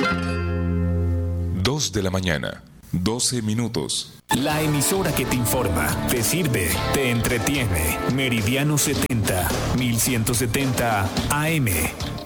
2 de la mañana, 12 minutos. La emisora que te informa, te sirve, te entretiene. Meridiano 70, 1170 AM.